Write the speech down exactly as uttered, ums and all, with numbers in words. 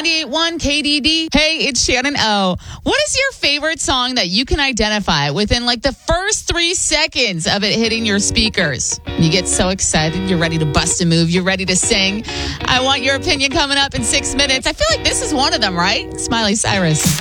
ninety-eight point one K D D. Hey, it's Shannon O. What is your favorite song that you can identify within like the first three seconds of it hitting your speakers? You get so excited, you're ready to bust a move, you're ready to sing. I want your opinion coming up in six minutes. I feel like this is one of them, right? Smiley Cyrus.